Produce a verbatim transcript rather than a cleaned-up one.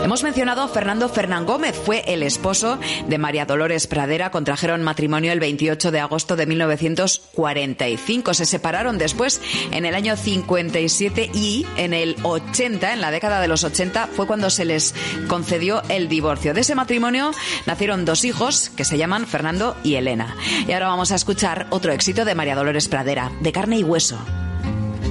Hemos mencionado a Fernando Fernán Gómez, fue el esposo de María Dolores Pradera, contrajeron matrimonio el veintiocho de agosto de mil novecientos cuarenta y cinco, se separaron después en el año cincuenta y siete y en el ochenta, en la década de los ochenta, fue cuando se les concedió el divorcio. De ese matrimonio nacieron dos hijos que se llaman Fernando y Elena. Y ahora vamos a escuchar otro éxito de María Dolores Pradera, De carne y hueso.